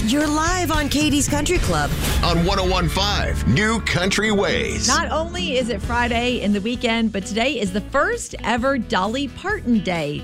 You're live on Katie's Country Club on 101.5 New Country Ways. Not only is it Friday in the weekend, but today is the first ever Dolly Parton Day,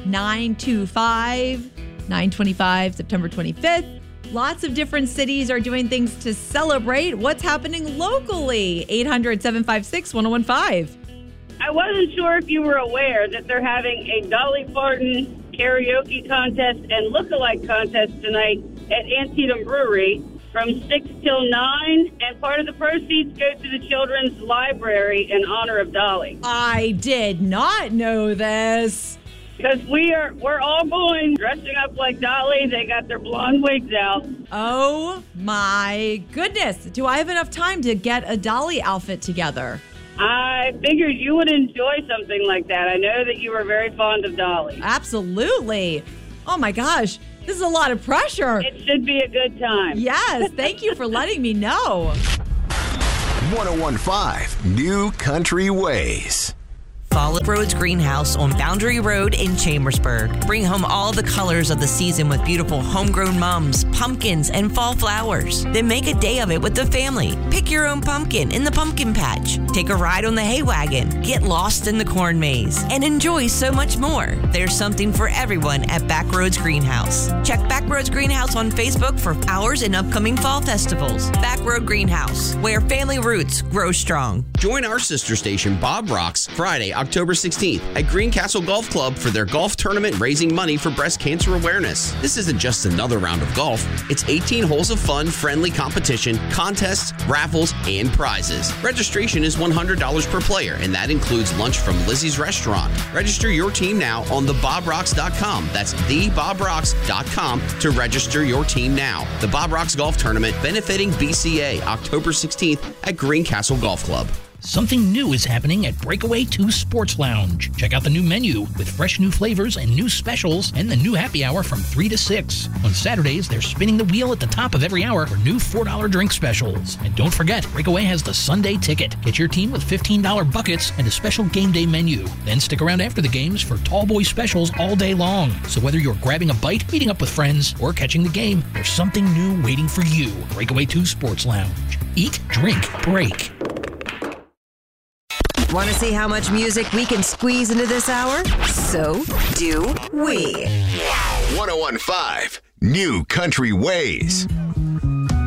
9/25, September 25th. Lots of different cities are doing things to celebrate. What's happening locally? 800-756-1015. I wasn't sure if you were aware that they're having a Dolly Parton karaoke contest and lookalike contest tonight at Antietam Brewery from 6 till 9, and part of the proceeds go to the Children's Library in honor of Dolly. I did not know this. Because we're all going dressing up like Dolly. They got their blonde wigs out. Oh my goodness. Do I have enough time to get a Dolly outfit together? I figured you would enjoy something like that. I know that you were very fond of Dolly. Absolutely. Oh my gosh. This is a lot of pressure. It should be a good time. Yes. Thank you for letting me know. 101.5 New Country Ways. Follow Roads Greenhouse on Boundary Road in Chambersburg. Bring home all the colors of the season with beautiful homegrown mums, pumpkins, and fall flowers. Then make a day of it with the family. Pick your own pumpkin in the pumpkin patch. Take a ride on the hay wagon. Get lost in the corn maze. And enjoy so much more. There's something for everyone at Backroads Greenhouse. Check Backroads Greenhouse on Facebook for hours and upcoming fall festivals. Backroad Greenhouse, where family roots grow strong. Join our sister station, Bob Rocks, Friday, October 16th at Greencastle Golf Club for their golf tournament raising money for breast cancer awareness. This isn't just another round of golf. It's 18 holes of fun, friendly competition, contests, raffles, and prizes. Registration is $100 per player, and that includes lunch from Lizzie's Restaurant. Register your team now on thebobrocks.com. That's thebobrocks.com to register your team now. The Bob Rocks Golf Tournament benefiting BCA, October 16th at Greencastle Golf Club. Something new is happening at Breakaway 2 Sports Lounge. Check out the new menu with fresh new flavors and new specials and the new happy hour from 3 to 6. On Saturdays, they're spinning the wheel at the top of every hour for new $4 drink specials. And don't forget, Breakaway has the Sunday ticket. Get your team with $15 buckets and a special game day menu. Then stick around after the games for tall boy specials all day long. So whether you're grabbing a bite, meeting up with friends, or catching the game, there's something new waiting for you. Breakaway 2 Sports Lounge. Eat, drink, break. Want to see how much music we can squeeze into this hour? So do we. 101.5 New Country Ways.